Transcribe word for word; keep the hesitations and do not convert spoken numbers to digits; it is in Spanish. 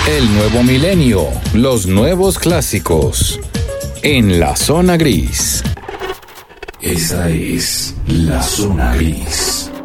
El nuevo milenio, los nuevos clásicos. En la zona gris. Esa es la zona gris.